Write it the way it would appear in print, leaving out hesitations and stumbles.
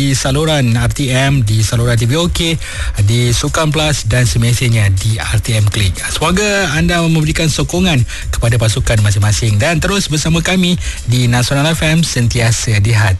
di saluran RTM, di saluran TVOK, di Sukan Plus dan semestinya di RTM Klik. Semoga anda memberikan sokongan kepada pasukan masing-masing dan terus bersama kami di Nasional FM, sentiasa di hati.